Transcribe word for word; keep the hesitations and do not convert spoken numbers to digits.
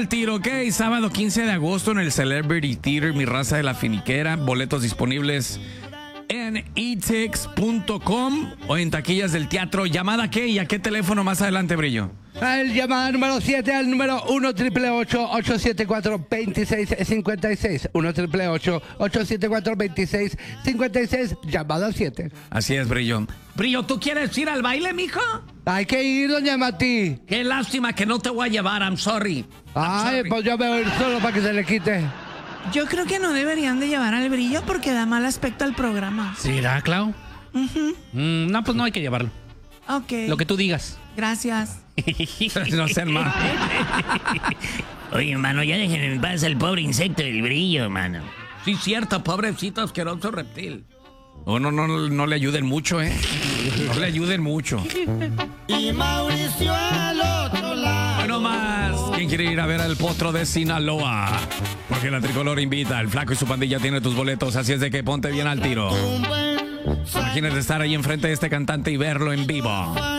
al tiro, ¿ok? Sábado quince de agosto en el Celebrity Theater, Mi Raza de la Finiquera. Boletos disponibles en e tix punto com o en taquillas del teatro. ¿Llamada qué y a qué teléfono más adelante, Brillo? El llamada número siete al número uno, ocho ocho ocho, ocho siete cuatro, dos seis cinco seis. uno, ocho ocho ocho, ocho siete cuatro, dos seis cinco seis. Llamada siete. Así es, Brillo. Brillo, ¿tú quieres ir al baile, mijo? Hay que ir, doña Mati. Qué lástima que no te voy a llevar, I'm sorry. I'm Ay, sorry. pues yo me voy a ir solo para que se le quite. Yo creo que no deberían de llevar al Brillo porque da mal aspecto al programa. ¿Será, Clau? Uh-huh. Mm, no, pues no hay que llevarlo. Ok. Lo que tú digas. Gracias. No sean mal. Oye, hermano, ya dejen en paz al pobre insecto del Brillo, hermano. Sí, cierto, pobrecito asqueroso reptil. Oh, no, no, no, no le ayuden mucho, ¿eh? No le ayuden mucho. Y Mauricio al otro lado. Bueno, más. ¿Quién quiere ir a ver al Potro de Sinaloa? Porque la Tricolor invita. El Flaco y su pandilla tiene tus boletos, así es de que ponte bien al tiro. Un buen Imagínate estar ahí enfrente de este cantante y verlo en vivo.